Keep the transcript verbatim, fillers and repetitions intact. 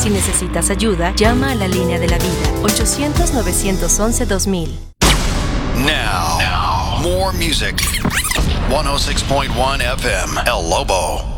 Si necesitas ayuda, llama a la línea de la vida, ochocientos, novecientos once, dos mil. Now, now, more music. one oh six point one F M, El Lobo.